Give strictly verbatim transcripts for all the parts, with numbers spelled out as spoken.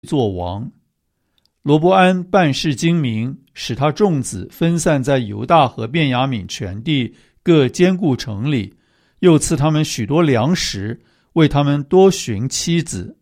做王。罗伯安办事精明，使他众子分散在犹大和便雅悯全地各坚固城里，又赐他们许多粮食，为他们多寻妻子。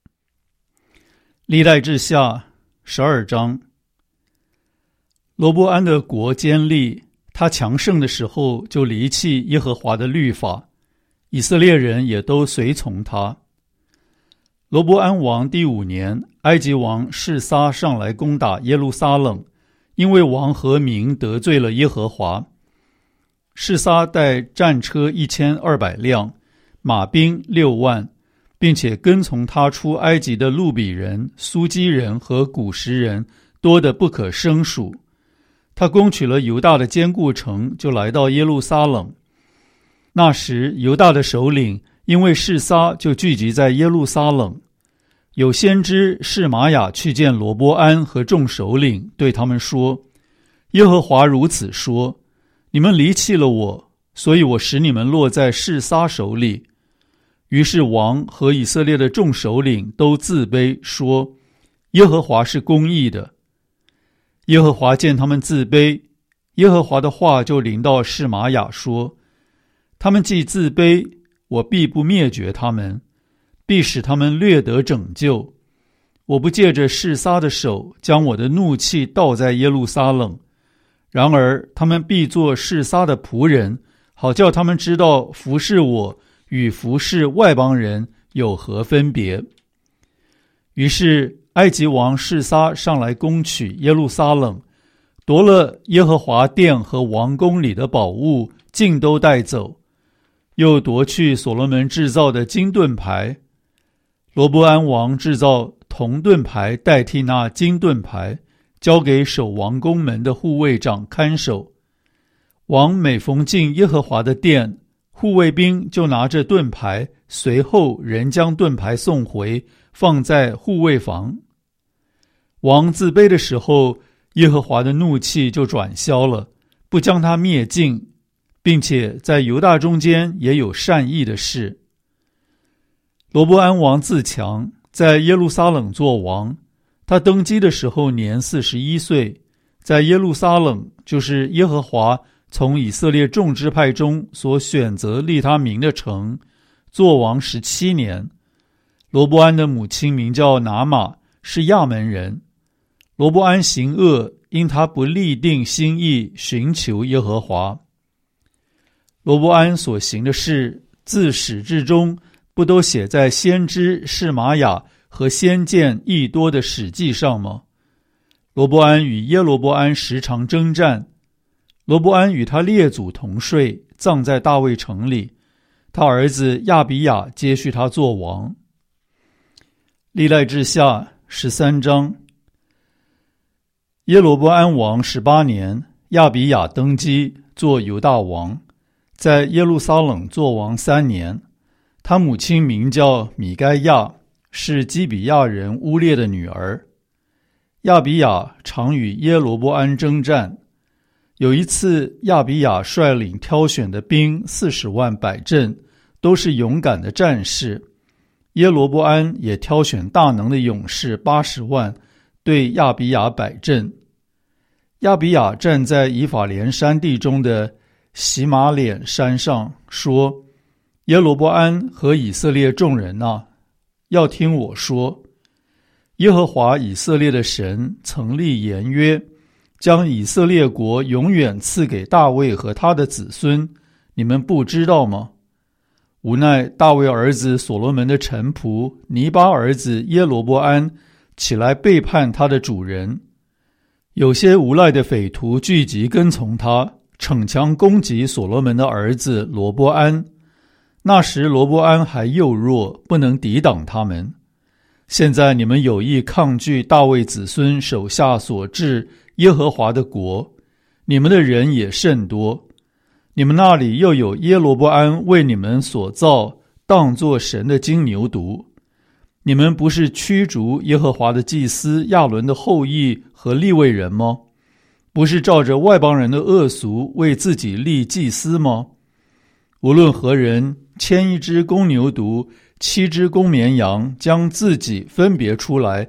历代志下十二章。罗伯安的国坚立，他强盛的时候就离弃耶和华的律法，以色列人也都随从他。罗伯安王第五年，埃及王示撒上来攻打耶路撒冷，因为王和民得罪了耶和华。示撒带战车一千二百辆，马兵六万，并且跟从他出埃及的路比人、苏基人和古实人多得不可胜数。他攻取了犹大的坚固城，就来到耶路撒冷。那时犹大的首领因为示撒就聚集在耶路撒冷。有先知示玛雅去见罗伯安和众首领，对他们说：耶和华如此说，你们离弃了我，所以我使你们落在示撒手里。于是王和以色列的众首领都自卑，说：耶和华是公义的。耶和华见他们自卑，耶和华的话就临到示玛雅说：他们既自卑，我必不灭绝他们，必使他们略得拯救。我不借着示撒的手将我的怒气倒在耶路撒冷，然而他们必做示撒的仆人，好叫他们知道服侍我与服侍外邦人有何分别。于是埃及王示撒上来攻取耶路撒冷，夺了耶和华殿和王宫里的宝物，尽都带走，又夺去所罗门制造的金盾牌。罗伯安王制造铜盾牌代替那金盾牌，交给守王宫门的护卫长看守。王每逢进耶和华的殿，护卫兵就拿着盾牌，随后人将盾牌送回，放在护卫房。王自卑的时候，耶和华的怒气就转消了，不将他灭尽，并且在犹大中间也有善意的事。罗伯安王自强，在耶路撒冷做王。他登基的时候年四十一岁，在耶路撒冷，就是耶和华从以色列众支派中所选择立他名的城，做王十七年。罗伯安的母亲名叫拿玛，是亚门人。罗伯安行恶，因他不立定心意寻求耶和华。罗伯安所行的事，自始至终不都写在先知示玛雅和先见益多的史记上吗？罗伯安与耶罗伯安时常征战，罗伯安与他列祖同睡，葬在大卫城里。他儿子亚比雅接续他做王。历代志下十三章。耶罗伯安王十八年，亚比雅登基做犹大王，在耶路撒冷做王三年。他母亲名叫米该亚，是基比亚人乌列的女儿。亚比雅常与耶罗伯安征战。有一次，亚比雅率领挑选的兵四十万摆阵，都是勇敢的战士。耶罗伯安也挑选大能的勇士八十万，对亚比雅摆阵。亚比雅站在以法莲山地中的洗马脸山上，说：耶罗伯安和以色列众人啊，要听我说，耶和华以色列的神曾立言约，将以色列国永远赐给大卫和他的子孙，你们不知道吗？无奈大卫儿子所罗门的臣仆尼巴儿子耶罗伯安起来背叛他的主人，有些无赖的匪徒聚集跟从他，逞强攻击所罗门的儿子罗伯安。那时罗伯安还幼弱，不能抵挡他们。现在你们有意抗拒大卫子孙手下所治耶和华的国，你们的人也甚多。你们那里又有耶罗伯安为你们所造，当作神的金牛犊。你们不是驱逐耶和华的祭司亚伦的后裔和利未人吗？不是照着外邦人的恶俗为自己立祭司吗？无论何人牵一只公牛犊，七只公绵羊，将自己分别出来，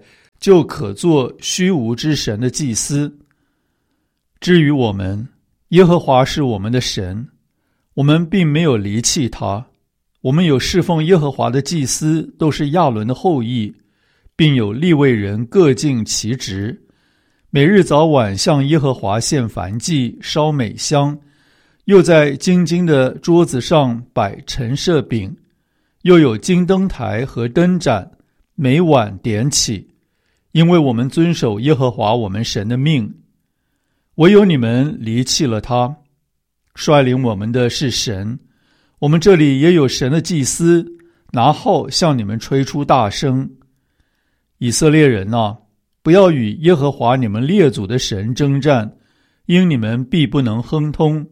就可做虚无之神的祭司。至于我们，耶和华是我们的神，我们并没有离弃他。我们有侍奉耶和华的祭司，都是亚伦的后裔，并有利未人各尽其职，每日早晚向耶和华献燔祭，烧美香，又在金金的桌子上摆陈设饼，又有金灯台和灯盏，每晚点起，因为我们遵守耶和华我们神的命。唯有你们离弃了他，率领我们的是神，我们这里也有神的祭司，拿号向你们吹出大声。以色列人啊，不要与耶和华你们列祖的神征战，因你们必不能亨通。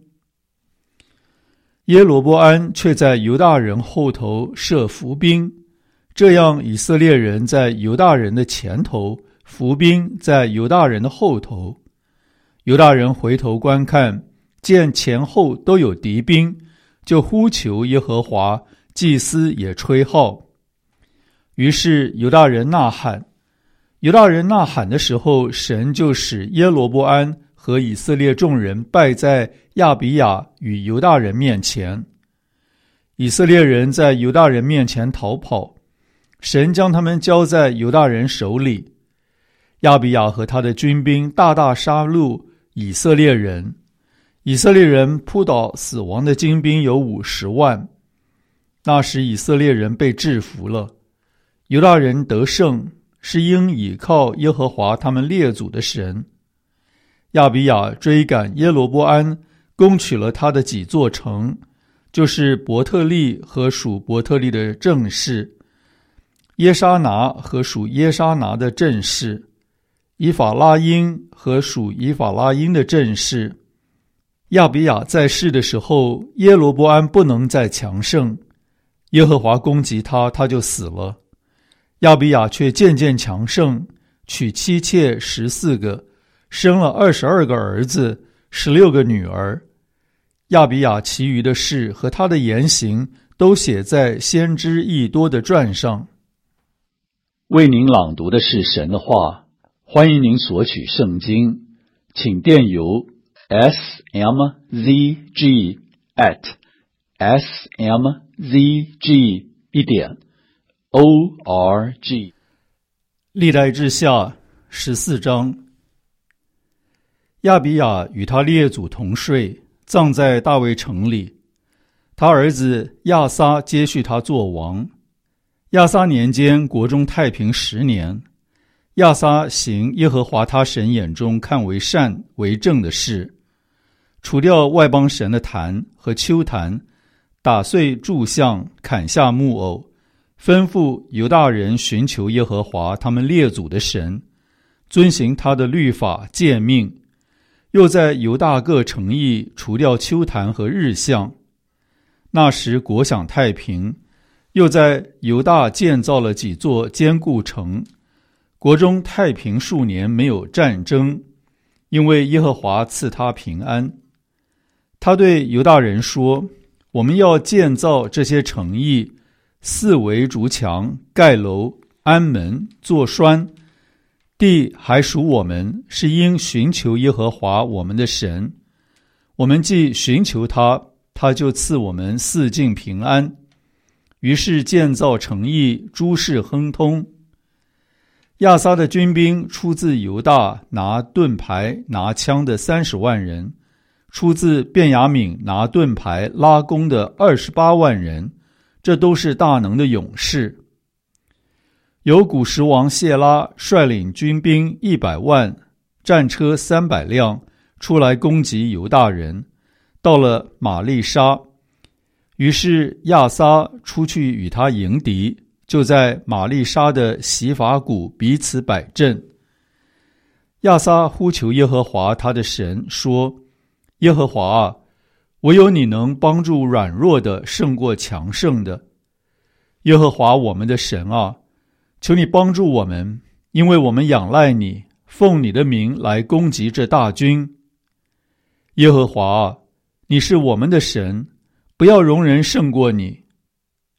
耶罗波安却在犹大人后头设伏兵，这样以色列人在犹大人的前头，伏兵在犹大人的后头。犹大人回头观看，见前后都有敌兵，就呼求耶和华，祭司也吹号。于是犹大人呐喊，犹大人呐喊的时候，神就使耶罗波安和以色列众人败在亚比亚与犹大人面前。以色列人在犹大人面前逃跑，神将他们交在犹大人手里。亚比亚和他的军兵大大杀戮以色列人，以色列人扑倒死亡的精兵有五十万。那时以色列人被制服了，犹大人得胜，是因倚靠耶和华他们列祖的神。亚比亚追赶耶罗波安，攻取了他的几座城，就是伯特利和属伯特利的镇市，耶沙拿和属耶沙拿的镇市，以法拉因和属以法拉因的镇市。亚比亚在世的时候，耶罗波安不能再强盛，耶和华攻击他，他就死了。亚比亚却渐渐强盛，娶妻妾十四个，生了二十二个儿子，十六个女儿。亚比亚其余的事和他的言行都写在先知益多的传上。 为您朗读的是神的话，欢迎您索取圣经，请电邮 s m z g at s m z g 一点 o r g。 历代志下十四章。亚比亚与他列祖同睡，葬在大卫城里。他儿子亚撒接续他作王。亚撒年间，国中太平十年。亚撒行耶和华他神眼中看为善为正的事，除掉外邦神的坛和丘坛，打碎柱像，砍下木偶，吩咐犹大人寻求耶和华他们列祖的神，遵行他的律法诫命，又在犹大各城邑除掉丘坛和日像。那时国享太平，又在犹大建造了几座坚固城，国中太平数年，没有战争，因为耶和华赐他平安。他对犹大人说，我们要建造这些城邑，四围筑墙，盖楼，安门，做栓，地还属我们，是因寻求耶和华我们的神。我们既寻求他，他就赐我们四境平安。于是建造城邑，诸事亨通。亚撒的军兵出自犹大，拿盾牌拿枪的三十万人，出自便雅悯拿盾牌拉弓的二十八万人，这都是大能的勇士。有古时王谢拉率领军兵一百万，战车三百辆，出来攻击犹大人，到了玛利沙。于是亚撒出去与他迎敌，就在玛利沙的洗法谷彼此摆阵。亚撒呼求耶和华他的神，说：耶和华啊，唯有你能帮助软弱的胜过强盛的。耶和华我们的神啊，求你帮助我们，因为我们仰赖你，奉你的名来攻击这大军。耶和华啊，你是我们的神，不要容人胜过你。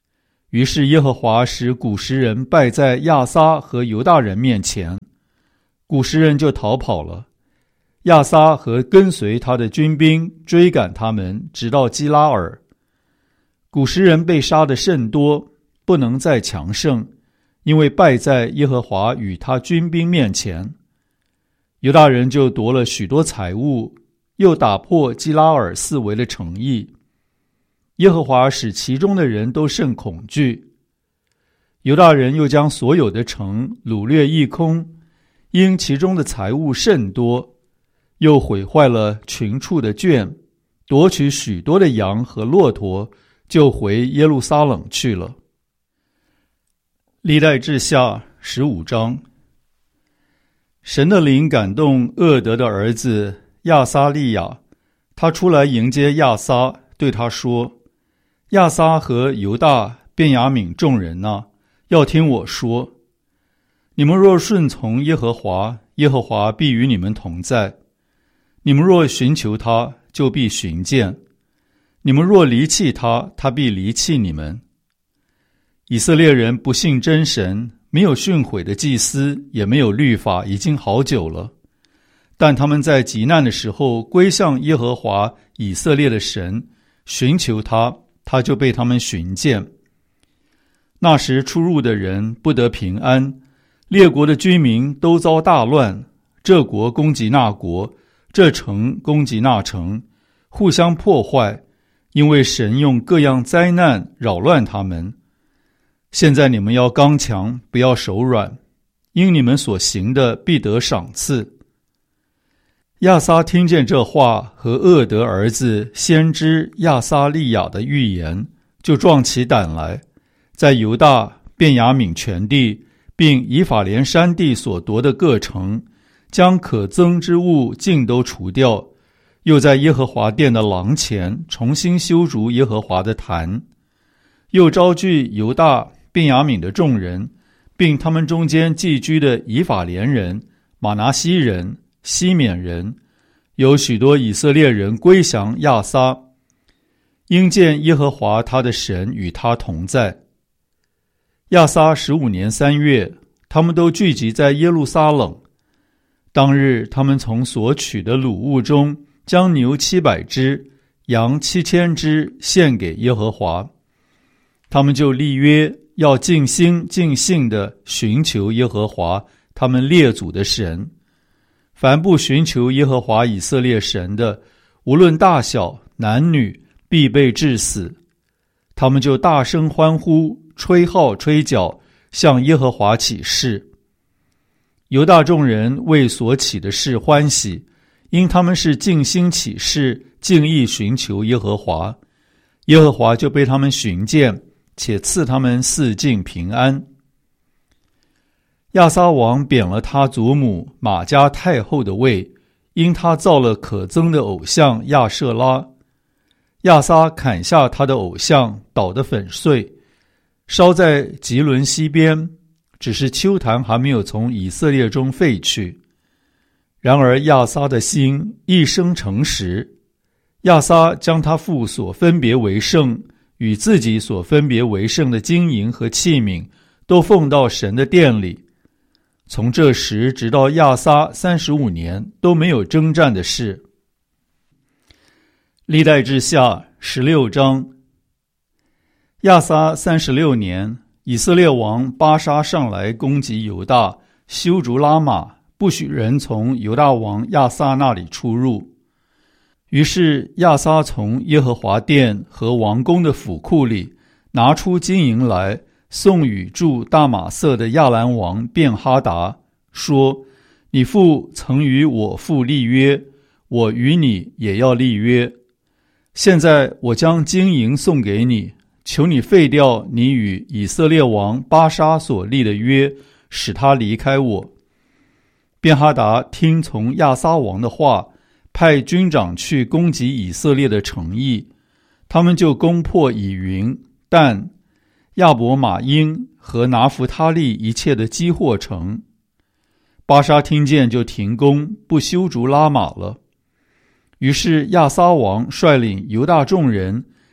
于是耶和华使古时人败在亚撒和犹大人面前，古时人就逃跑了。亚撒和跟随他的军兵追赶他们，直到基拉尔。古时人被杀得甚多，不能再强盛，因为败在耶和华与他军兵面前。犹大人就夺了许多财物，又打破基拉尔四围的城邑。耶和华使其中的人都甚恐惧。犹大人又将所有的城掳掠一空，因其中的财物甚多，又毁坏了群畜的圈，夺取许多的羊和骆驼，就回耶路撒冷去了。历代志下十五章。神的灵感动厄德的儿子亚撒利雅，他出来迎接亚撒，对他说：亚撒和犹大、便雅悯众人啊，要听我说，你们若顺从耶和华，耶和华必与你们同在；你们若寻求他，就必寻见；你们若离弃他，他必离弃你们。以色列人不信真神，没有训诲的祭司，也没有律法，已经好久了。但他们在急难的时候归向耶和华以色列的神，寻求他，他就被他们寻见。那时出入的人不得平安，列国的居民都遭大乱，这国攻击那国，这城攻击那城，互相破坏，因为神用各样灾难扰乱他们。现在你们要刚强，不要手软，因你们所行的必得赏赐。亚撒听见这话和厄德儿子先知亚撒利雅的预言，就壮起胆来，在犹大、便雅悯全地，并以法莲山地所夺的各城，将可憎之物尽都除掉，又在耶和华殿的廊前重新修筑耶和华的坛，又招聚犹大、便雅悯的众人，并他们中间寄居的以法莲人、玛拿西人、西缅人，有许多以色列人归降亚撒，因见耶和华他的神与他同在。亚撒十五年三月，他们都聚集在耶路撒冷。当日，他们从所取的掳物中，将牛七百只，羊七千只献给耶和华。他们就立约，要尽心尽性地寻求耶和华他们列祖的神。凡不寻求耶和华以色列神的，无论大小男女，必被治死。他们就大声欢呼，吹号吹角，向耶和华起誓。犹大众人为所起的事欢喜，因他们是尽心起誓，尽意寻求耶和华。耶和华就被他们寻见，且赐他们四境平安。亚撒王贬了他祖母玛迦太后的位，因他造了可憎的偶像亚舍拉。亚撒砍下他的偶像，捣得粉碎，烧在吉伦西边，只是丘坛还没有从以色列中废去。然而亚撒的心一生诚实，亚撒将他父所分别为圣与自己所分别为圣的金银和器皿都奉到神的殿里。从这时直到亚撒三十五年都没有征战的事。历代志下十六章。亚撒三十六年，以色列王巴沙上来攻击犹大，修筑拉玛，不许人从犹大王亚撒那里出入。于是亚撒从耶和华殿和王宫的府库里拿出金银来，送与住大马色的亚兰王便哈达，说：你父曾与我父立约，我与你也要立约。现在我将金银送给你，求你废掉你与以色列王巴沙所立的约，使他离开我。便哈达听从亚撒王的话，派军长去攻击以色列的城邑，他们就攻破以云、但、亚伯马因和拿弗他利一切的基货城。巴沙听见就停工，不修筑拉玛了。于是亚撒王率领犹大众人，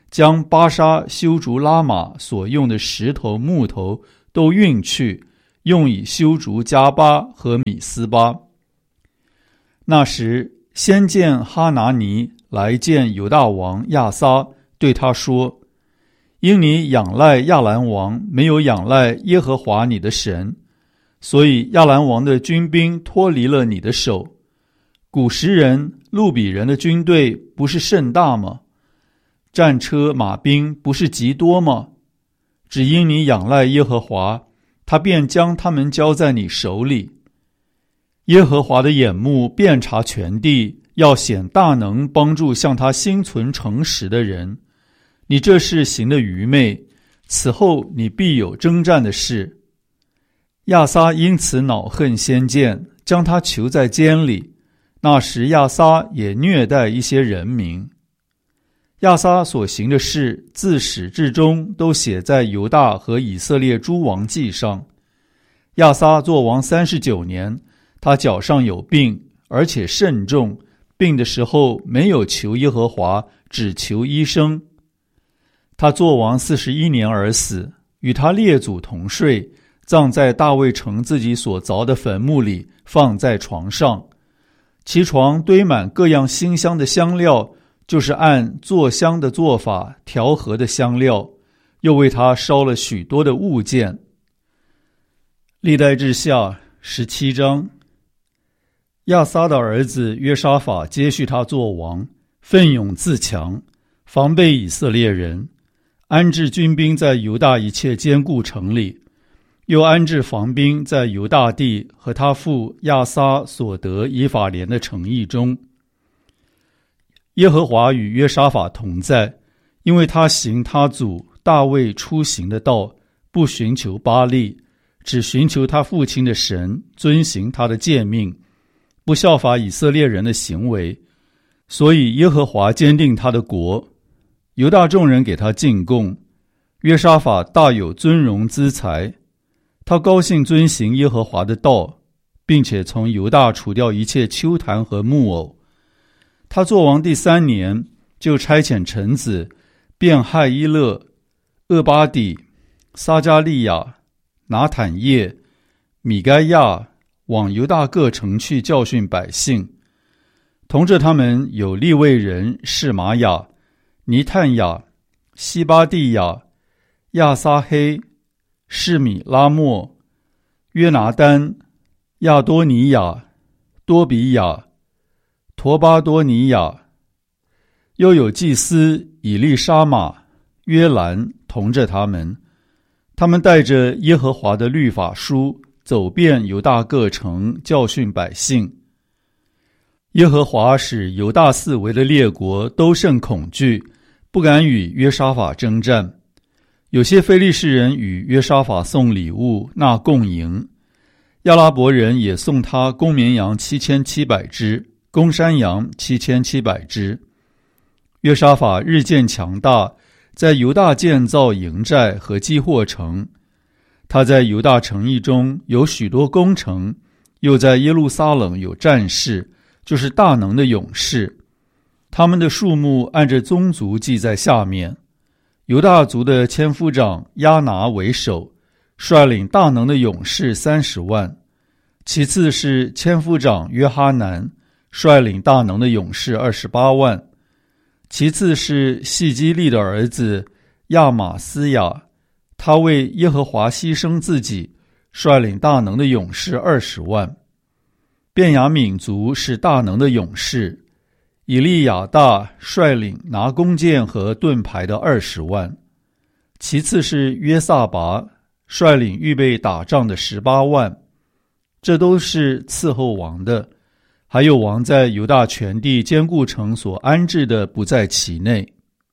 将巴沙修筑拉玛所用的石头木头都运去，用以修筑加巴和米斯巴。那时先见哈拿尼来见犹大王亚撒，对他说：因你仰赖亚兰王，没有仰赖耶和华你的神，所以亚兰王的军兵脱离了你的手。古时人、路比人的军队不是甚大吗？战车马兵不是极多吗？只因你仰赖耶和华，他便将他们交在你手里。耶和华的眼目遍察全地，要显大能，帮助向他心存诚实的人。你这事行的愚昧，此后你必有征战的事。亚撒因此恼恨先见，将他囚在监里。那时亚撒也虐待一些人民。亚撒所行的事，自始至终都写在犹大和以色列诸王记上。亚撒作王三十九年，他脚上有病，而且甚重，病的时候没有求耶和华，只求医生。他作王四十一年而死，与他列祖同睡，葬在大卫城自己所凿的坟墓里，放在床上。其床堆满各样馨香的香料，就是按做香的做法调和的香料，又为他烧了许多的物件。历代志下十七章。亚撒的儿子约沙法接续他做王，奋勇自强，防备以色列人，安置军兵在犹大一切坚固城里，又安置防兵在犹大地和他父亚撒所得以法莲的城邑中。耶和华与约沙法同在，因为他行他祖大卫出行的道，不寻求巴力，只寻求他父亲的神，遵行他的诫命，不效法以色列人的行为。所以耶和华坚定他的国，犹大众人给他进贡。约沙法大有尊荣资财，他高兴遵行耶和华的道，并且从犹大除掉一切丘坛和木偶。他作王第三年，就差遣臣子便亥伊勒、厄巴底、撒加利亚、拿坦叶、米该亚往犹大各城去教训百姓。同着他们有利未人示玛雅、尼探雅、西巴地亚、亚撒黑、示米拉莫、约拿丹、亚多尼亚、多比亚、陀巴多尼亚，又有祭司以利沙玛、约兰同着他们。他们带着耶和华的律法书，走遍犹大各城，教训百姓。耶和华使犹大四围的列国都甚恐惧，不敢与约沙法征战。有些非利士人与约沙法送礼物，纳贡银。亚拉伯人也送他公绵羊七千七百只，公山羊七千七百只。约沙法日渐强大，在犹大建造营寨和积货城。他在犹大城邑中有许多攻城，又在耶路撒冷有战士，就是大能的勇士。他们的数目按着宗族记在下面。犹大族的千夫长亚拿为首，率领大能的勇士三十万。其次是千夫长约哈南，率领大能的勇士二十八万。其次是细基利的儿子亚玛斯雅，他为耶和华牺牲自己，率领大能的勇士二十万。便雅悯族是大能的勇士，以利亚大率领拿弓箭和盾牌的二十万。其次是约萨拔，率领预备打仗的十八万。这都是伺候王的，还有王在犹大全地坚固城所安置的不在其内。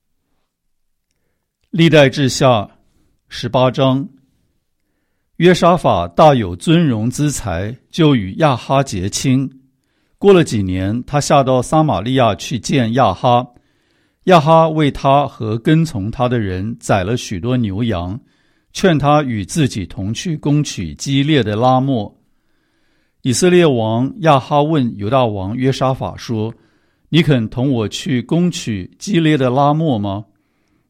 历代志下十八章。约沙法大有尊荣资财，就与亚哈结亲。过了几年，他下到撒玛利亚去见亚哈。亚哈为他和跟从他的人宰了许多牛羊，劝他与自己同去攻取基列的拉末。以色列王亚哈问犹大王约沙法说：你肯同我去攻取基列的拉末吗？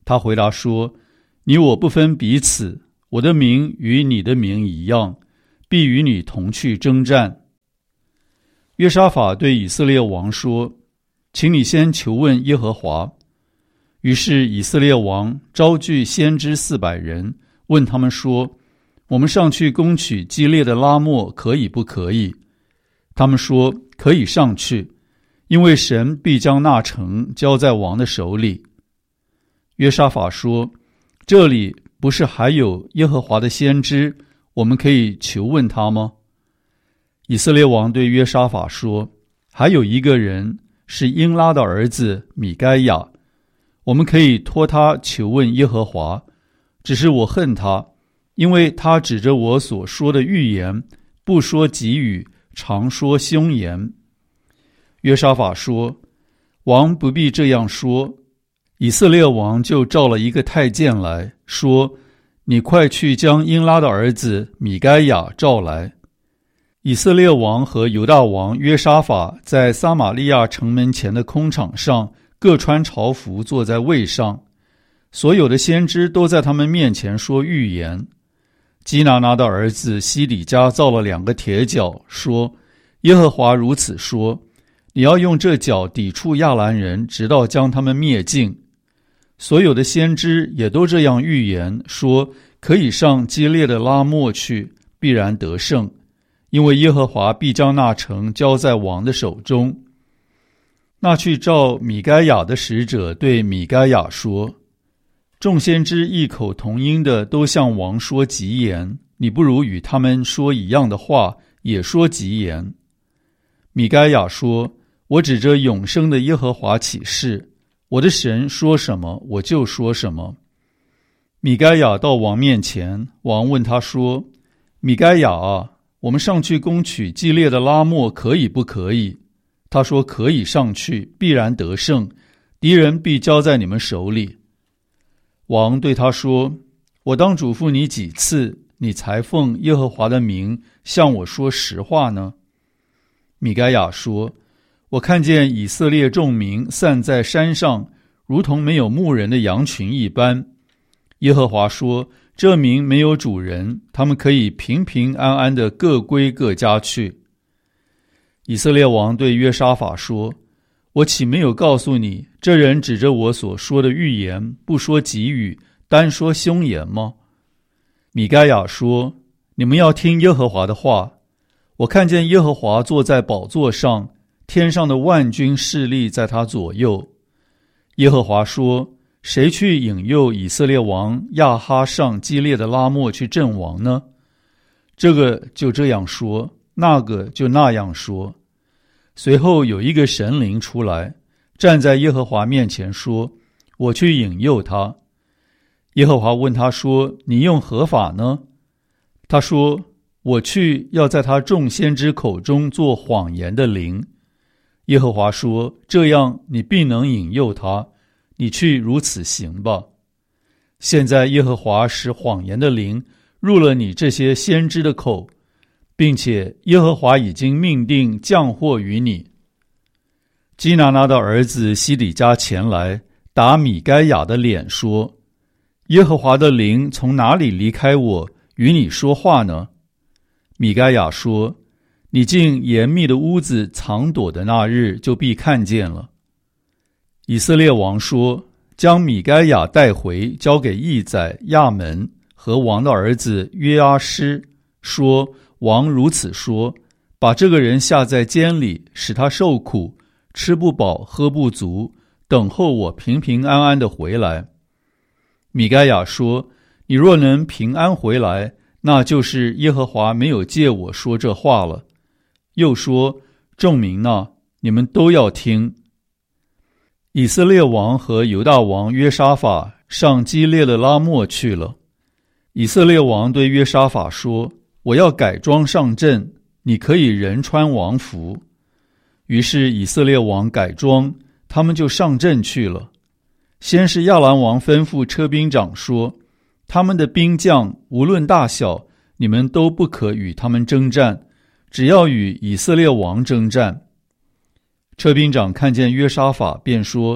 他回答说：你我不分彼此，我的名与你的名一样，必与你同去征战。约沙法对以色列王说：请你先求问耶和华。于是以色列王招聚先知四百人，问他们说：我们上去攻取基列的拉末可以不可以？他们说：可以上去，因为神必将那城交在王的手里。约沙法说：这里不是还有耶和华的先知，我们可以求问他吗？以色列王对约沙法说：还有一个人是英拉的儿子米该亚，我们可以托他求问耶和华，只是我恨他，因为他指着我所说的预言，不说吉语，常说凶言。约沙法说：王不必这样说。以色列王就召了一个太监来说：你快去将英拉的儿子米该亚召来。以色列王和犹大王约沙法在撒玛利亚城门前的空场上各穿朝服，坐在位上，所有的先知都在他们面前说预言。基拿拿的儿子西底家造了两个铁角，说：耶和华如此说，你要用这角抵触亚兰人，直到将他们灭尽。所有的先知也都这样预言，说可以上基列的拉末去，必然得胜，因为耶和华必将那城交在王的手中。那去召米该亚的使者对米该亚说：众先知异口同音的都向王说吉言，你不如与他们说一样的话，也说吉言。米该亚说：我指着永生的耶和华起誓，我的神说什么，我就说什么。米该亚到王面前，王问他说：米该亚啊，我们上去攻取基列的拉末可以不可以？他说：可以上去，必然得胜，敌人必交在你们手里。王对他说：我当嘱咐你几次，你才奉耶和华的名向我说实话呢？米该亚说：我看见以色列众民散在山上，如同没有牧人的羊群一般。耶和华说：这民没有主人，他们可以平平安安的各归各家去。以色列王对约沙法说：我岂没有告诉你，这人指着我所说的预言，不说吉语，单说凶言吗？米该亚说：你们要听耶和华的话。我看见耶和华坐在宝座上，天上的万军势力在他左右。耶和华说：谁去引诱以色列王亚哈上基列的拉末去阵亡呢？这个就这样说，那个就那样说。随后有一个神灵出来，站在耶和华面前说：我去引诱他。耶和华问他说：你用何法呢？他说：我去要在他众先知口中做谎言的灵。耶和华说：这样你必能引诱他，你去如此行吧。现在耶和华使谎言的灵入了你这些先知的口，并且耶和华已经命定降祸于你。基拿拿的儿子西底家前来打米该亚的脸说：耶和华的灵从哪里离开我，与你说话呢？米该亚说：你进严密的屋子藏躲的那日，就必看见了。以色列王说：将米该亚带回，交给义宰亚门和王的儿子约阿施，说：王如此说，把这个人下在监里，使他受苦，吃不饱喝不足，等候我平平安安的回来。米该亚说：你若能平安回来，那就是耶和华没有借我说这话了。又说：众民哪，你们都要听。以色列王和犹大王约沙法上基列的拉末去了。以色列王对约沙法说：我要改装上阵，你可以人穿王服。于是以色列王改装，他们就上阵去了。先是亚兰王吩咐车兵长说：他们的兵将无论大小，你们都不可与他们征战，只要与以色列王征战。车兵长看见约沙法，便说：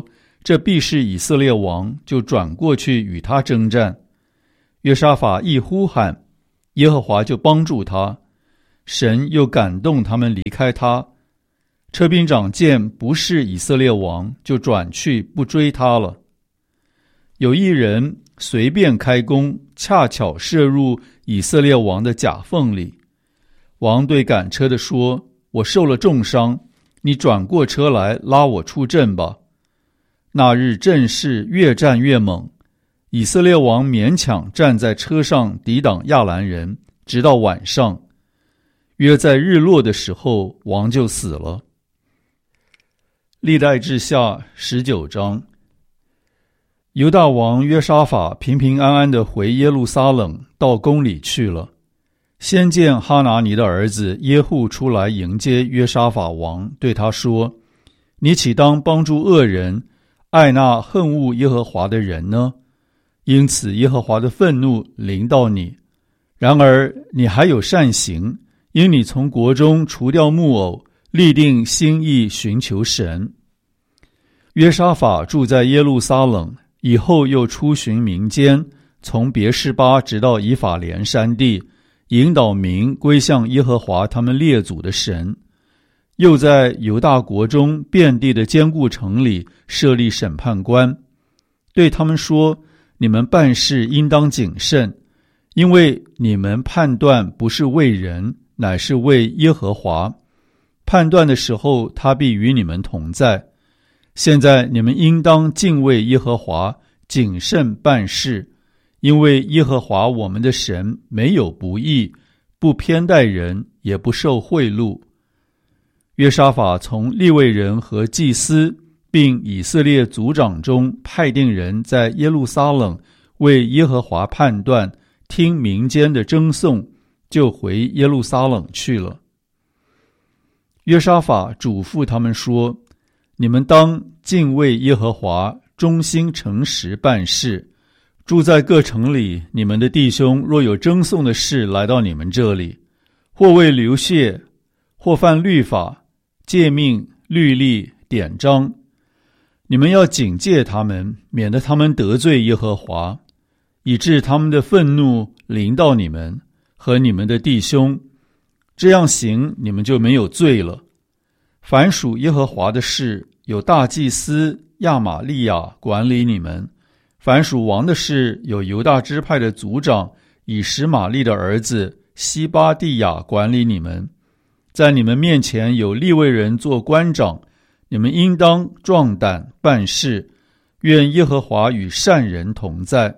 这必是以色列王，就转过去与他征战。约沙法一呼喊，耶和华就帮助他，神又感动他们离开他。车兵长见不是以色列王，就转去不追他了。有一人随便开弓，恰巧射入以色列王的甲缝里。王对赶车的说：我受了重伤，你转过车来拉我出阵吧。那日阵势越战越猛，以色列王勉强站在车上抵挡亚兰人，直到晚上。约在日落的时候，王就死了。历代志下十九章。犹大王约沙法平平安安地回耶路撒冷，到宫里去了。先见哈拿尼的儿子耶户出来迎接约沙法王，对他说：你岂当帮助恶人，爱那恨恶耶和华的人呢？因此耶和华的愤怒临到你。然而你还有善行，因你从国中除掉木偶，立定心意寻求神。约沙法住在耶路撒冷，以后又出巡民间，从别是巴直到以法莲山地，引导民归向耶和华他们列祖的神。又在犹大国中遍地的坚固城里设立审判官，对他们说：你们办事应当谨慎，因为你们判断不是为人，乃是为耶和华。判断的时候，他必与你们同在。现在你们应当敬畏耶和华，谨慎办事，因为耶和华我们的神没有不义，不偏待人，也不受贿赂。约沙法从利未人和祭司并以色列族长中派定人，在耶路撒冷为耶和华判断，听民间的争讼，就回耶路撒冷去了。约沙法嘱咐他们说：你们当敬畏耶和华，忠心诚实办事。住在各城里，你们的弟兄若有争讼的事来到你们这里，或为流血，或犯律法、诫命、律例、典章，你们要警戒他们，免得他们得罪耶和华，以致他们的愤怒临到你们和你们的弟兄。这样行，你们就没有罪了。凡属耶和华的事，有大祭司亚玛利亚管理你们；凡属王的事，有犹大支派的族长以实玛利的儿子西巴地亚管理你们。在你们面前有利未人做官长，你们应当壮胆办事，愿耶和华与善人同在。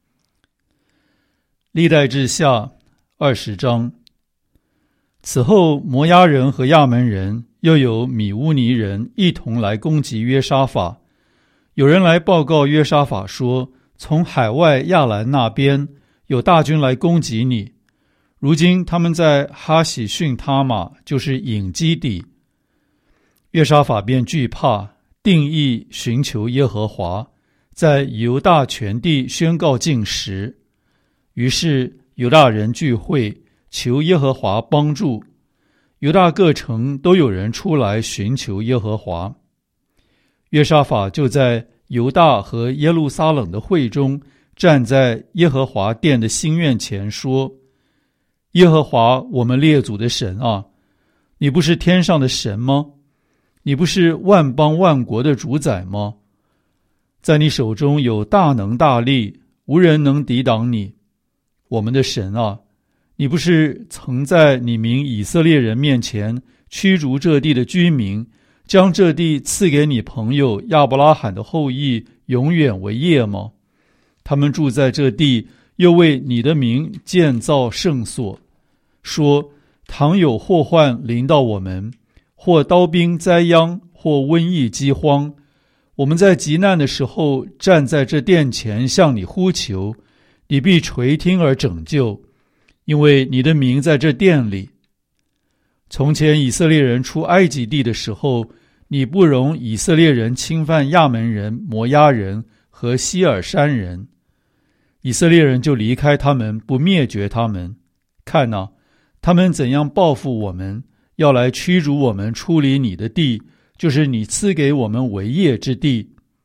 历代志下二十章。此后摩押人和亚门人又有米乌尼人一同来攻击约沙法。有人来报告约沙法说，从海外亚兰那边有大军来攻击你，如今他们在哈喜逊他玛，就是隐基底。约沙法便惧怕，定义寻求耶和华，在犹大全地宣告禁食。于是犹大人聚会，求耶和华帮助。犹大各城都有人出来寻求耶和华。约沙法就在犹大和耶路撒冷的会中，站在耶和华殿的新院前说：耶和华我们列祖的神啊，你不是天上的神吗？你不是万邦万国的主宰吗？在你手中有大能大力，无人能抵挡你。我们的神啊，你不是曾在你民以色列人面前驱逐这地的居民，将这地赐给你朋友亚伯拉罕的后裔永远为业吗？他们住在这地，又为你的名建造圣所，说倘有祸患临到我们，或刀兵灾殃，或瘟疫饥荒，我们在急难的时候站在这殿前向你呼求，你必垂听而拯救，因为你的名在这殿里。从前以色列人出埃及地的时候，你不容以色列人侵犯亚门人、摩押人和希尔山人，以色列人就离开他们，不灭绝他们。看哪，他们怎样报复我们，要来驱逐我们出离你的地，就是你赐给我们为业之地。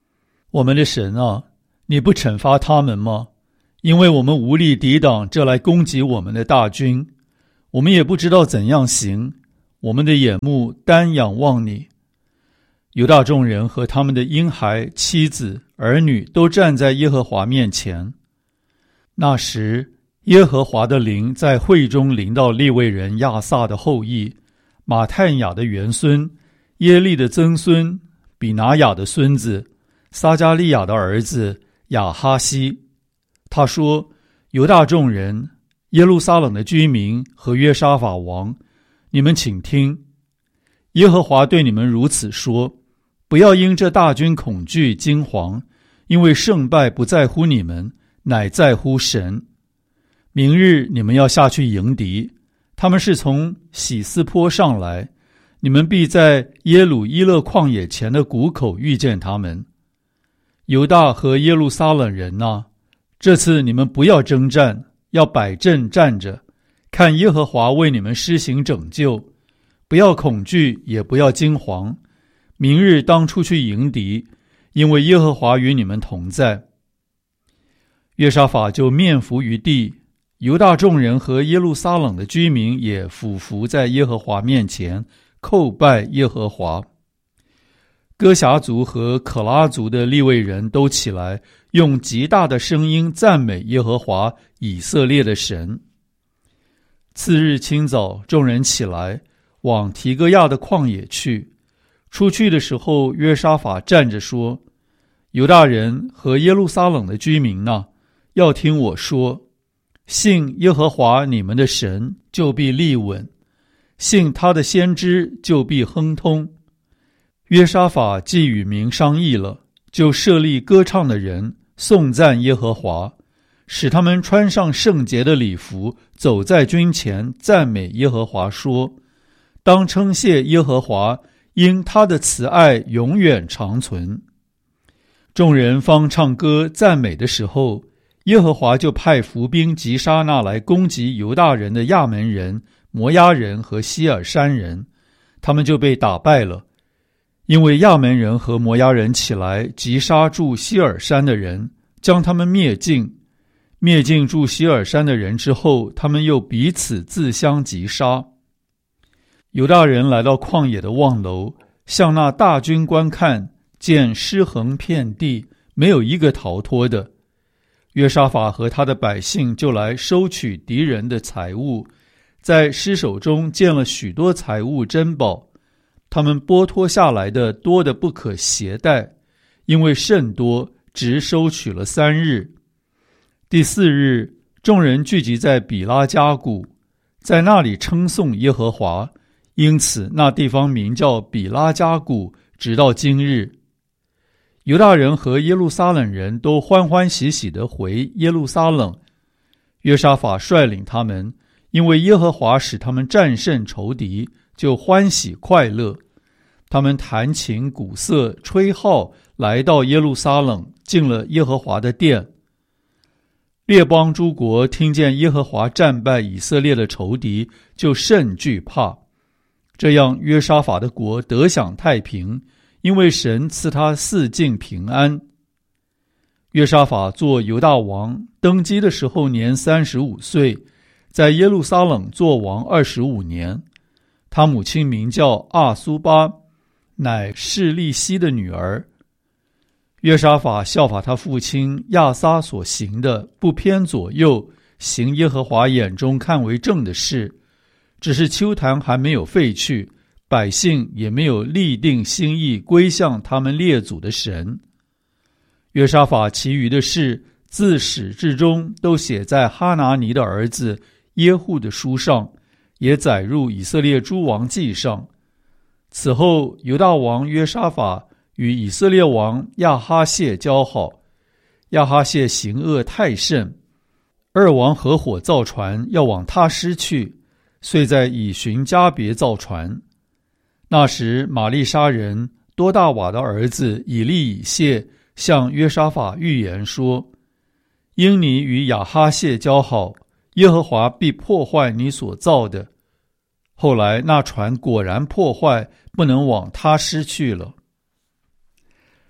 我们的神啊，你不惩罚他们吗？因为我们无力抵挡这来攻击我们的大军，我们也不知道怎样行，我们的眼目单仰望你。犹大众人和他们的婴孩、妻子、儿女都站在耶和华面前。那时，耶和华的灵在会中临到利未人亚萨的后裔，马太雅的元孙，耶利的曾孙，比拿雅的孙子，撒迦利亚的儿子亚哈西。他说：犹大众人、耶路撒冷的居民和约沙法王，你们请听，耶和华对你们如此说：不要因这大军恐惧惊惶，因为胜败不在乎你们，乃在乎神。明日你们要下去迎敌，他们是从喜斯坡上来，你们必在耶鲁伊勒旷野前的谷口遇见他们。犹大和耶路撒冷人啊，这次你们不要征战，要摆阵站着，看耶和华为你们施行拯救，不要恐惧，也不要惊惶。明日当出去迎敌，因为耶和华与你们同在。约沙法就面伏于地，犹大众人和耶路撒冷的居民也俯伏在耶和华面前，叩拜耶和华。哥辖族和可拉族的利未人都起来，用极大的声音赞美耶和华以色列的神。次日清早，众人起来，往提哥亚的旷野去。出去的时候，约沙法站着说：犹大人和耶路撒冷的居民哪，要听我说，信耶和华你们的神，就必立稳；信他的先知，就必亨通。约沙法既与民商议了，就设立歌唱的人，颂赞耶和华，使他们穿上圣洁的礼服，走在军前，赞美耶和华，说：当称谢耶和华，因他的慈爱永远长存。众人方唱歌赞美的时候，耶和华就派伏兵击杀那来攻击犹大人的亚门人、摩押人和希尔山人，他们就被打败了。因为亚门人和摩押人起来击杀住希尔山的人，将他们灭尽。灭尽住希尔山的人之后，他们又彼此自相击杀。犹大人来到旷野的望楼，向那大军观看，见尸横遍地，没有一个逃脱的。约沙法和他的百姓就来收取敌人的财物，在尸首中见了许多财物珍宝，他们剥脱下来的多得不可携带，因为甚多，直收取了三日。第四日，众人聚集在比拉加谷，在那里称颂耶和华，因此那地方名叫比拉加谷，直到今日。犹大人和耶路撒冷人都欢欢喜喜地回耶路撒冷。约沙法率领他们，因为耶和华使他们战胜仇敌，就欢喜快乐。他们弹琴鼓瑟吹号，来到耶路撒冷，进了耶和华的殿。列邦诸国听见耶和华战败以色列的仇敌，就甚惧怕。这样约沙法的国得享太平，因为神赐他四境平安。约沙法做犹大王，登基的时候年三十五岁，在耶路撒冷做王二十五年。他母亲名叫阿苏巴，乃示利希的女儿。约沙法效法他父亲亚撒所行的，不偏左右，行耶和华眼中看为正的事。只是丘坛还没有废去，百姓也没有立定心意归向他们列祖的神。约沙法其余的事，自始至终都写在哈拿尼的儿子耶户的书上，也载入以色列诸王记上。此后，犹大王约沙法与以色列王亚哈谢交好，亚哈谢行恶太甚，二王合伙造船要往他施去，遂在以寻加别造船。那时玛利沙人多大瓦的儿子以利以谢向约沙法预言说：因你与亚哈谢交好，耶和华必破坏你所造的。后来那船果然破坏，不能往他施去了。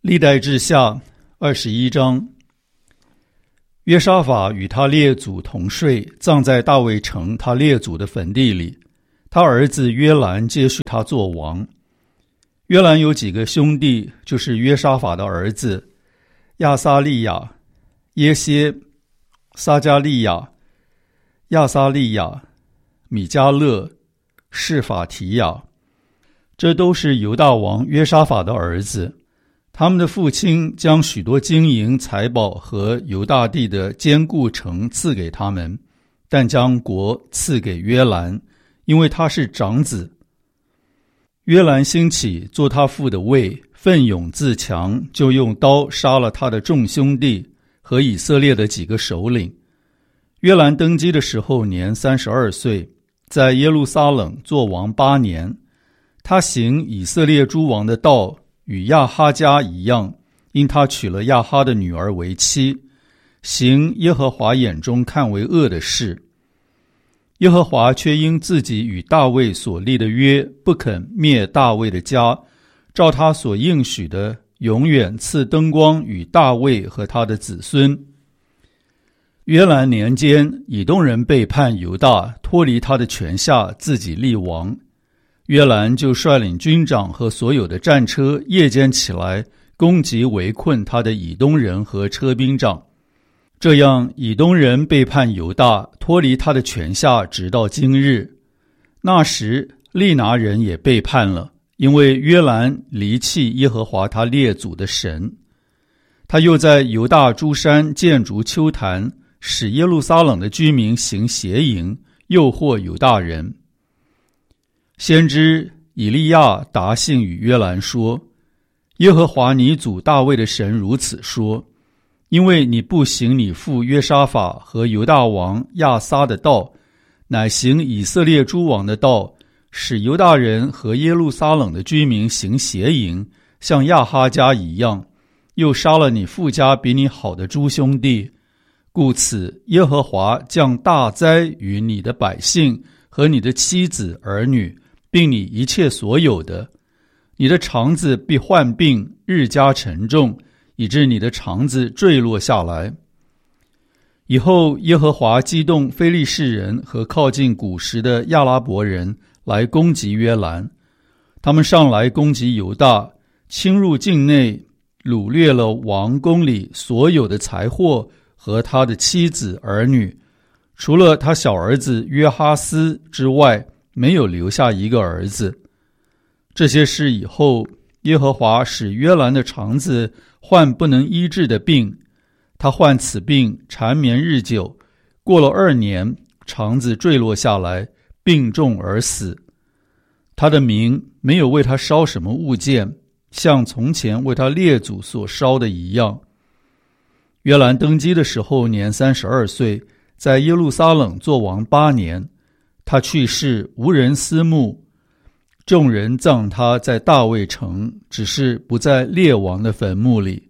历代志下二十一章。约沙法与他列祖同睡，葬在大卫城他列祖的坟地里。他儿子约兰接续他做王。约兰有几个兄弟，就是约沙法的儿子亚撒利亚、耶歇、撒加利亚、亚撒利亚、米迦勒、示法提亚，这都是犹大王约沙法的儿子。他们的父亲将许多金银财宝和犹大地的坚固城赐给他们，但将国赐给约兰，因为他是长子。约兰兴起做他父的位，奋勇自强，就用刀杀了他的众兄弟和以色列的几个首领。约兰登基的时候年三十二岁，在耶路撒冷做王八年。他行以色列诸王的道，与亚哈家一样，因他娶了亚哈的女儿为妻，行耶和华眼中看为恶的事。耶和华却因自己与大卫所立的约，不肯灭大卫的家，照他所应许的，永远赐灯光与大卫和他的子孙。约兰年间，以东人背叛犹大，脱离他的权下，自己立王。约兰就率领军长和所有的战车，夜间起来攻击围困他的以东人和车兵长。这样以东人背叛犹大，脱离他的权下，直到今日。那时利拿人也背叛了，因为约兰离弃耶和华他列祖的神。他又在犹大诸山建筑丘坛，使耶路撒冷的居民行邪淫，诱惑犹大人。先知以利亚答信与约兰说，耶和华你祖大卫的神如此说，因为你不行你父约沙法和犹大王亚撒的道，乃行以色列诸王的道，使犹大人和耶路撒冷的居民行邪淫，像亚哈家一样，又杀了你父家比你好的诸兄弟。故此耶和华降大灾于你的百姓和你的妻子儿女，并你一切所有的。你的肠子必患病，日加沉重，以致你的肠子坠落下来。以后耶和华激动非利士人和靠近古时的亚拉伯人来攻击约兰，他们上来攻击犹大，侵入境内，掳掠了王宫里所有的财货和他的妻子儿女，除了他小儿子约哈斯之外，没有留下一个儿子。这些事以后，耶和华使约兰的肠子患不能医治的病，他患此病缠绵日久，过了二年，肠子坠落下来，病重而死。他的民没有为他烧什么物件，像从前为他列祖所烧的一样。约兰登基的时候年三十二岁，在耶路撒冷做王八年。他去世，无人思慕，众人葬他在大卫城，只是不在列王的坟墓里。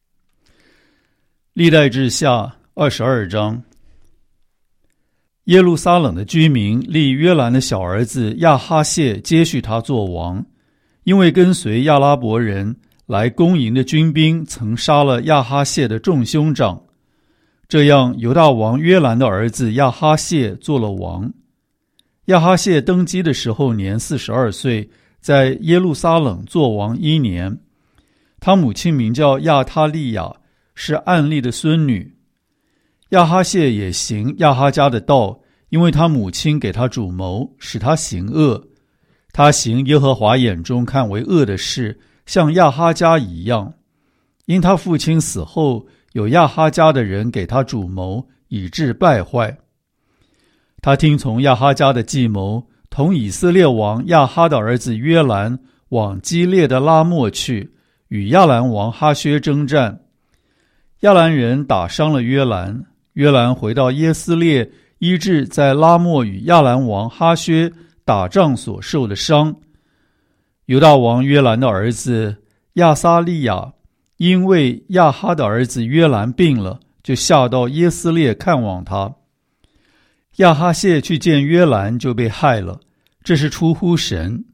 历代志下二十二章。耶路撒冷的居民立约兰的小儿子亚哈谢接续他做王，因为跟随亚拉伯人来攻营的军兵曾杀了亚哈谢的众兄长。这样犹大王约兰的儿子亚哈谢做了王。亚哈谢登基的时候年四十二岁，在耶路撒冷做王一年。他母亲名叫亚他利亚，是暗利的孙女。亚哈谢也行亚哈家的道，因为他母亲给他主谋，使他行恶。他行耶和华眼中看为恶的事，像亚哈家一样。因他父亲死后，有亚哈家的人给他主谋，以致败坏。他听从亚哈家的计谋，同以色列王亚哈的儿子约兰往基列的拉末去，与亚兰王哈薛征战。亚兰人打伤了约兰，约兰回到耶斯列，医治在拉末与亚兰王哈薛打仗所受的伤。犹大王约兰的儿子亚撒利亚因为亚哈的儿子约兰病了，就下到耶斯列看望他。亚哈谢去见约兰，就被害了，这是出乎神，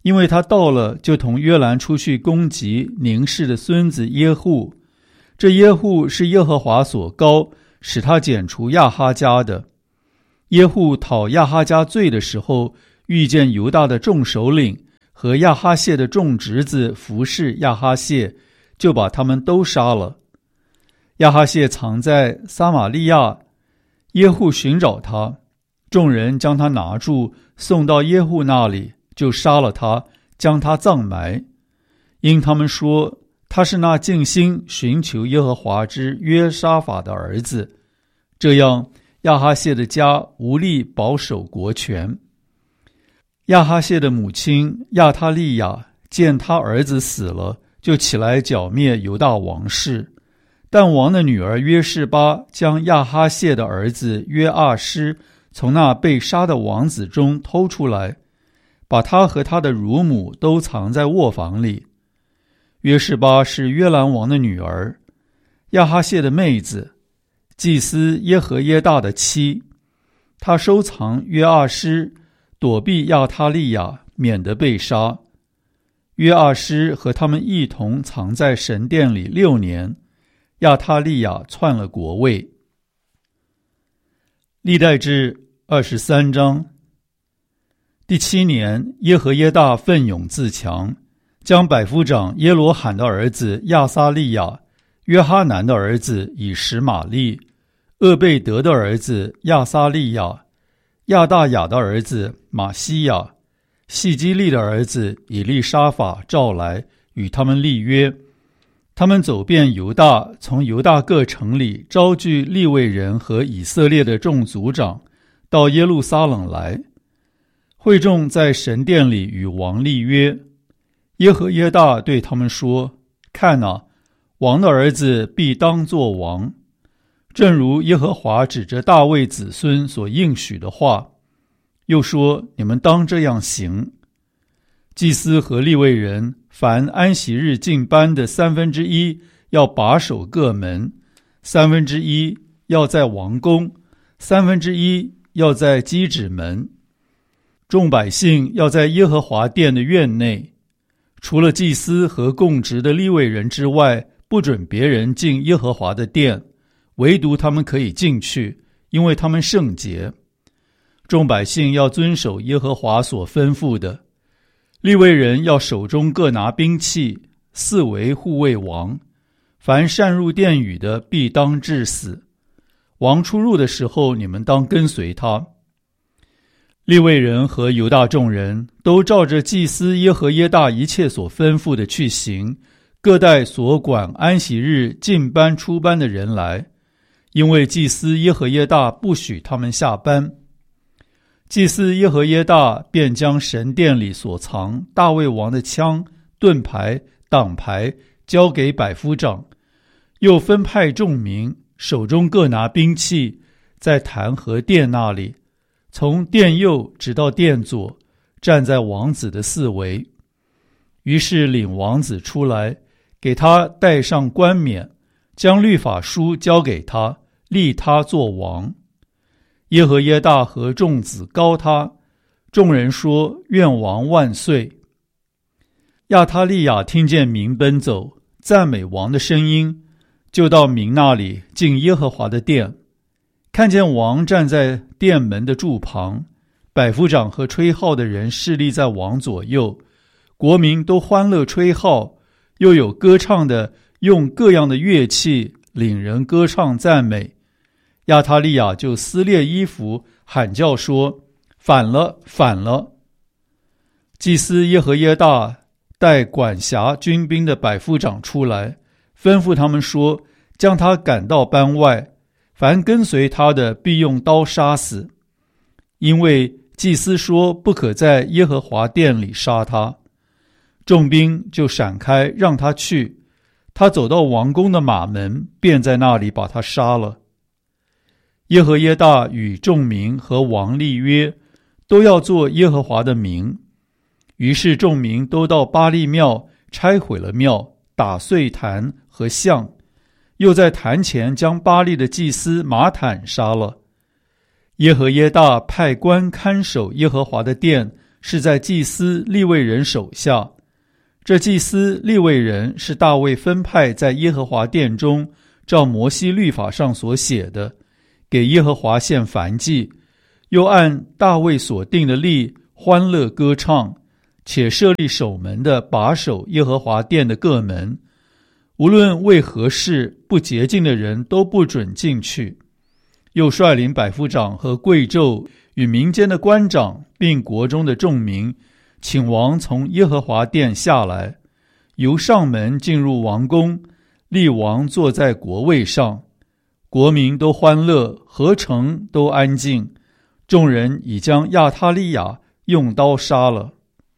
因为他到了，就同约兰出去攻击宁氏的孙子耶户。这耶户是耶和华所膏，使他剪除亚哈家的。耶户讨亚哈家罪的时候，遇见犹大的众首领和亚哈谢的众侄子服侍亚哈谢，就把他们都杀了。亚哈谢藏在撒玛利亚，耶户寻找他，众人将他拿住，送到耶户那里，就杀了他，将他葬埋。因他们说他是那尽心寻求耶和华之约沙法的儿子，这样亚哈谢的家无力保守国权。亚哈谢的母亲亚他利亚见他儿子死了，就起来剿灭犹大王室。但王的女儿约示巴将亚哈谢的儿子约阿施从那被杀的王子中偷出来，把他和他的乳母都藏在卧房里。约示巴是约兰王的女儿，亚哈谢的妹子，祭司耶和耶大的妻。他收藏约阿施，躲避亚他利亚，免得被杀。约阿施和他们一同藏在神殿里六年。亚他利亚篡了国位。历代志二十三章。第七年，耶和耶大奋勇自强，将百夫长耶罗罕的儿子亚撒利亚、约哈南的儿子以实玛利、厄贝德的儿子亚撒利亚、亚大雅的儿子马西亚、细基利的儿子以利沙法召来，与他们立约。他们走遍犹大，从犹大各城里招聚利未人和以色列的众族长，到耶路撒冷来。会众在神殿里与王立约。耶和耶大对他们说：看哪，王的儿子必当作王，正如耶和华指着大卫子孙所应许的话。又说：你们当这样行。祭司和利未人凡安息日进班的三分之一要把守各门，三分之一要在王宫，三分之一要在基指门。众百姓要在耶和华殿的院内，除了祭司和供职的利未人之外，不准别人进耶和华的殿，唯独他们可以进去，因为他们圣洁。众百姓要遵守耶和华所吩咐的。利未人要手中各拿兵器，四围护卫王。凡擅入殿宇的，必当治死。王出入的时候，你们当跟随他。利未人和犹大众人都照着祭司耶和耶大一切所吩咐的去行，各带所管安息日进班出班的人来，因为祭司耶和耶大不许他们下班。祭司耶和耶大便将神殿里所藏大卫王的枪、盾牌、挡牌交给百夫长，又分派众民，手中各拿兵器，在坛和殿那里，从殿右直到殿左，站在王子的四围。于是领王子出来，给他戴上冠冕，将律法书交给他，立他作王。耶和耶大和众子膏他，众人说：愿王万岁。亚他利亚听见民奔走，赞美王的声音，就到民那里进耶和华的殿，看见王站在殿门的柱旁，百夫长和吹号的人侍立在王左右，国民都欢乐吹号，又有歌唱的用各样的乐器领人歌唱赞美。亚他利亚就撕裂衣服，喊叫说：反了，反了！祭司耶和耶大带管辖军兵的百夫长出来，吩咐他们说：将他赶到班外，凡跟随他的必用刀杀死，因为祭司说不可在耶和华殿里杀他。众兵就闪开，让他去。他走到王宫的马门，便在那里把他杀了。耶和耶大与众民和王立约，都要做耶和华的名。于是众民都到巴力庙，拆毁了庙，打碎坛和像，又在坛前将巴力的祭司马坦杀了。耶和耶大派官看守耶和华的殿是在祭司利未人手下。这祭司利未人是大卫分派在耶和华殿中，照摩西律法上所写的，给耶和华献燔祭，又按大卫所定的例欢乐歌唱，且设立守门的把守耶和华殿的各门，无论为何事，不洁净的人都不准进去。又率领百夫长和贵胄与民间的官长，并国中的众民，请王从耶和华殿下来，由上门进入王宫，立王坐在国位上。国民都欢乐，合城都安静。众人已将亚他利雅用刀杀了。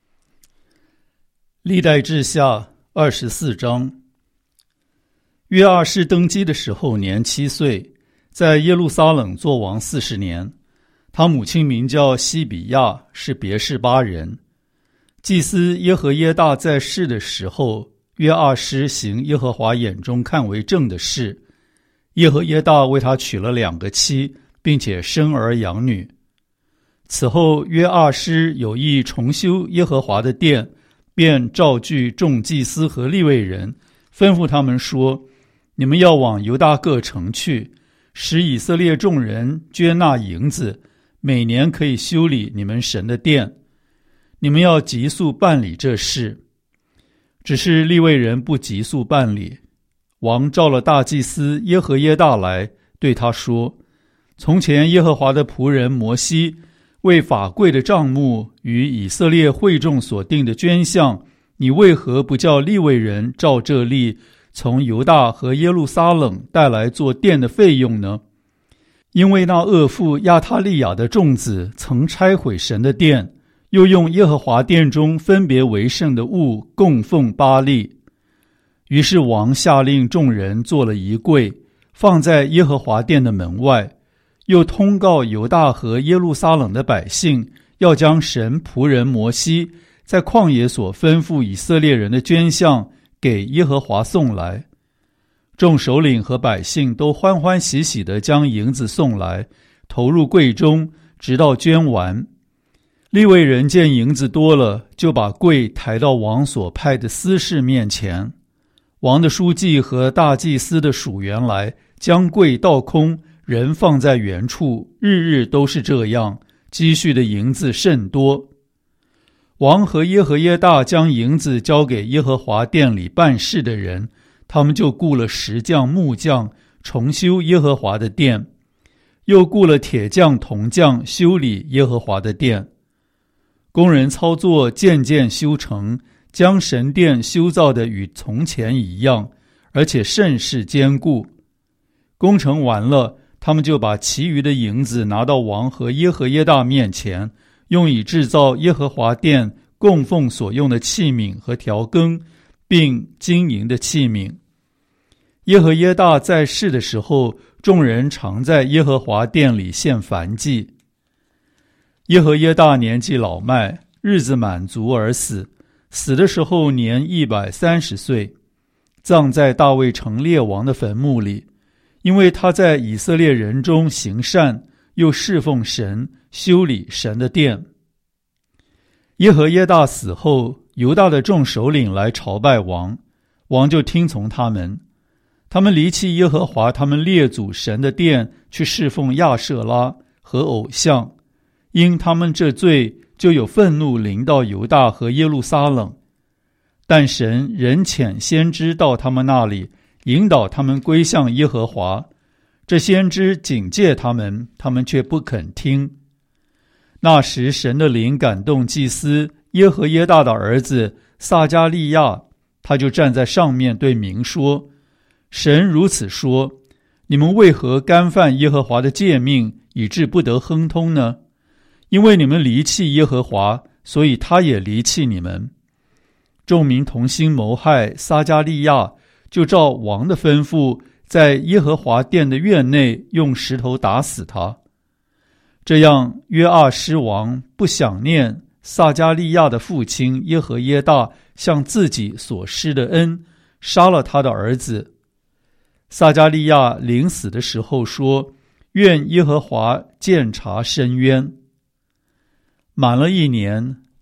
历代志下二十四章。约阿施登基的时候年七岁，在耶路撒冷作王四十年。他母亲名叫西比亚，是别是巴人。祭司耶和耶大在世的时候，约阿施行耶和华眼中看为正的事。耶和耶大为他娶了两个妻，并且生儿养女。此后约阿施有意重修耶和华的殿，便召聚众祭司和利未人，吩咐他们说：你们要往犹大各城去，使以色列众人捐纳银子，每年可以修理你们神的殿。你们要急速办理这事。只是利未人不急速办理。王召了大祭司耶和耶大来，对他说：从前耶和华的仆人摩西为法柜的帐幕与以色列会众所定的捐项，你为何不叫利未人照这例从犹大和耶路撒冷带来做殿的费用呢？因为那恶妇亚他利雅的众子曾拆毁神的殿，又用耶和华殿中分别为圣的物供奉巴力。于是王下令众人做了一柜，放在耶和华殿的门外，又通告犹大和耶路撒冷的百姓，要将神仆人摩西在旷野所吩咐以色列人的捐项给耶和华送来。众首领和百姓都欢欢喜喜地将银子送来，投入柜中，直到捐完。利未人见银子多了，就把柜抬到王所派的司事面前。王的书记和大祭司的属员来，将柜倒空，人放在原处，日日都是这样，积蓄的银子甚多。王和耶和耶大将银子交给耶和华殿里办事的人，他们就雇了石匠木匠重修耶和华的殿，又雇了铁匠铜匠修理耶和华的殿。工人操作渐渐修成，将神殿修造的与从前一样，而且甚是坚固。工程完了，他们就把其余的银子拿到王和耶和耶大面前，用以制造耶和华殿供奉所用的器皿和调羹，并金银的器皿。耶和耶大在世的时候，众人常在耶和华殿里献燔祭。耶和耶大年纪老迈，日子满足而死，死的时候年一百三十岁，葬在大卫城列王的坟墓里，因为他在以色列人中行善，又侍奉神，修理神的殿。耶和耶大死后，犹大的众首领来朝拜王，王就听从他们。他们离弃耶和华他们列祖神的殿，去侍奉亚舍拉和偶像，因他们这罪，就有愤怒临到犹大和耶路撒冷。但神仍遣先知到他们那里，引导他们归向耶和华。这先知警戒他们，他们却不肯听。那时神的灵感动祭司耶和耶大的儿子撒迦利亚，他就站在上面对民说：神如此说，你们为何干犯耶和华的诫命，以致不得亨通呢？因为你们离弃耶和华，所以他也离弃你们。众民同心谋害撒迦利亚，就照王的吩咐，在耶和华殿的院内用石头打死他。这样约阿施王不想念撒迦利亚的父亲耶和耶大向自己所施的恩，杀了他的儿子。撒迦利亚临死的时候说：愿耶和华鉴察伸冤。满了一年，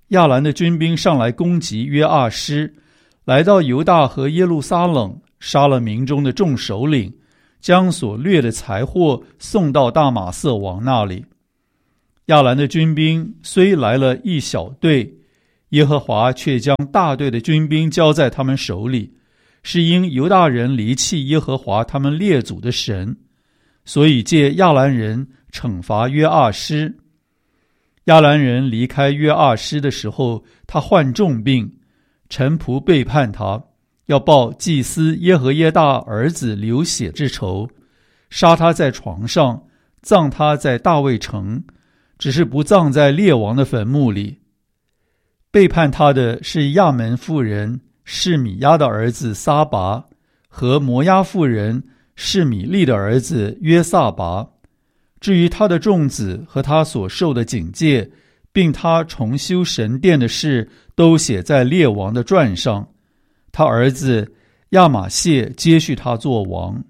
亚兰的军兵上来攻击约阿施，来到犹大和耶路撒冷，杀了民中的众首领，将所掠的财货送到大马色王那里。亚兰的军兵虽来了一小队，耶和华却将大队的军兵交在他们手里，是因犹大人离弃耶和华他们列祖的神，所以借亚兰人惩罚约阿施。亚兰人离开约阿施的时候，他患重病，臣仆背叛他，要报祭司耶和耶大儿子流血之仇，杀他在床上，葬他在大卫城，只是不葬在列王的坟墓里。背叛他的是亚门妇人示米亚的儿子撒拔和摩押妇人示米利的儿子约撒拔。至于他的众子和他所受的警戒，并他重修神殿的事，都写在列王的传上。他儿子亚玛谢接续他做王。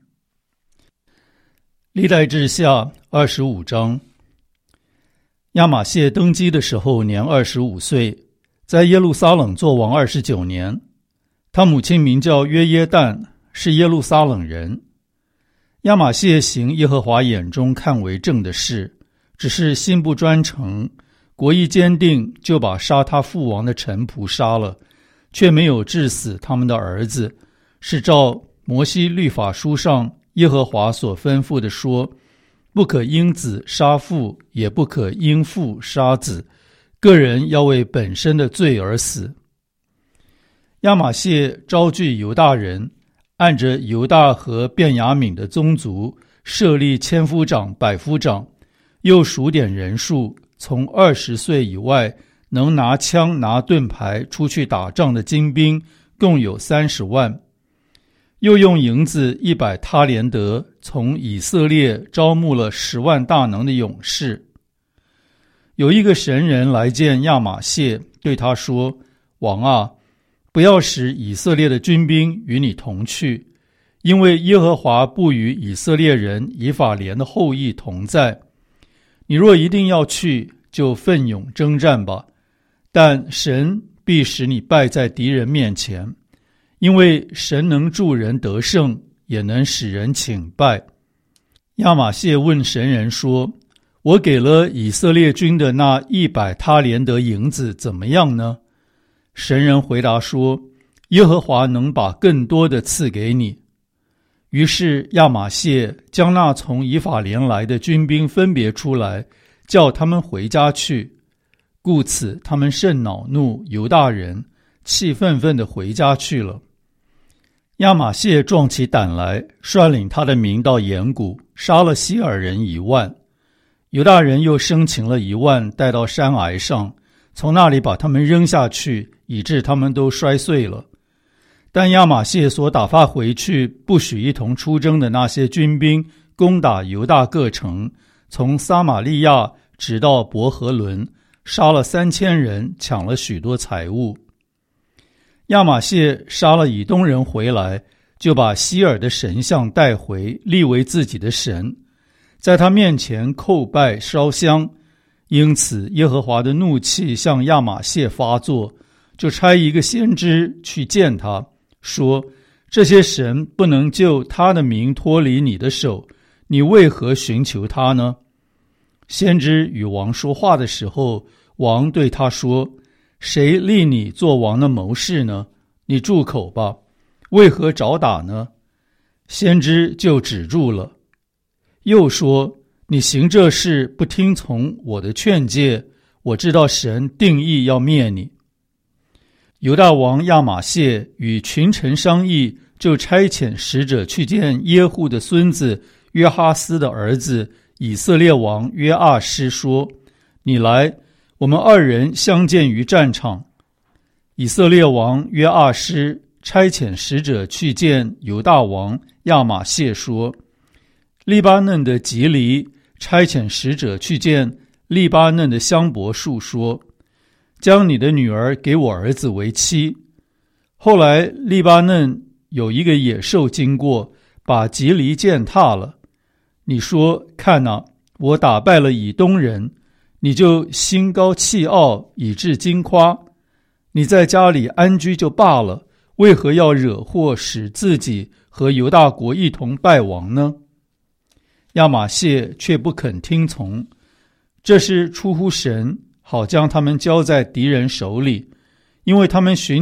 历代志下二十五章。亚玛谢登基的时候年二十五岁，在耶路撒冷做王二十九年。他母亲名叫约耶旦，是耶路撒冷人。亚玛谢行耶和华眼中看为正的事，只是心不专诚，国意坚定，就把杀他父王的臣仆杀了，却没有治死他们的儿子，是照摩西律法书上耶和华所吩咐的说，不可因子杀父，也不可因父杀子，个人要为本身的罪而死。亚玛谢招聚犹大人，按着犹大和便雅悯的宗族，设立千夫长、百夫长，又数点人数，从二十岁以外能拿枪拿盾牌出去打仗的精兵，共有三十万。又用银子一百他连得，从以色列招募了十万大能的勇士。有一个神人来见亚玛谢，对他说：王啊，不要使以色列的军兵与你同去，因为耶和华不与以色列人以法莲的后裔同在。你若一定要去，就奋勇征战吧，但神必使你败在敌人面前，因为神能助人得胜，也能使人倾败。亚玛谢问神人说：我给了以色列军的那一百他连得银子怎么样呢？神人回答说：耶和华能把更多的赐给你。于是亚玛谢将那从以法莲来的军兵分别出来，叫他们回家去。故此他们甚恼怒犹大人，气愤愤地回家去了。亚玛谢壮起胆来，率领他的民到岩谷，杀了希尔人一万。犹大人又生擒了一万，带到山崖上，从那里把他们扔下去，以致他们都摔碎了。但亚玛谢所打发回去不许一同出征的那些军兵，攻打犹大各城，从撒玛利亚直到伯和伦，杀了三千人，抢了许多财物。亚玛谢杀了以东人回来，就把希尔的神像带回，立为自己的神，在他面前叩拜烧香。因此耶和华的怒气向亚玛谢发作，就差一个先知去见他，说：这些神不能救他的民脱离你的手，你为何寻求他呢？先知与王说话的时候，王对他说：谁立你做王的谋士呢？你住口吧，为何找打呢？先知就止住了。又说：你行这事不听从我的劝诫，我知道神定义要灭你。犹大王亚玛谢与群臣商议，就差遣使者去见耶户的孙子约哈斯的儿子以色列王约阿施，说：你来，我们二人相见于战场。以色列王约阿施差遣使者去见犹大王亚玛谢，说：利巴嫩的吉黎差遣使者去见利巴嫩的香柏树，说：将你的女儿给我儿子为妻。后来利巴嫩有一个野兽经过，把吉黎践踏了。你说：看哪，我打败了以东人， 你就心高气傲，以致惊夸。你在家里安居就罢了，为何要惹祸，使自己和犹大国一同败亡呢？亚玛谢却不肯听从，这是出乎神，好将他们交在敌人手里，因为他们寻